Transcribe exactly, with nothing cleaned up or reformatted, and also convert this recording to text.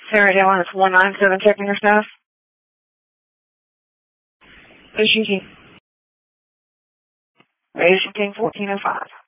Sarah Dillon, it's one nine seven, checking your stuff. Ocean King. Ocean King, fourteen oh five.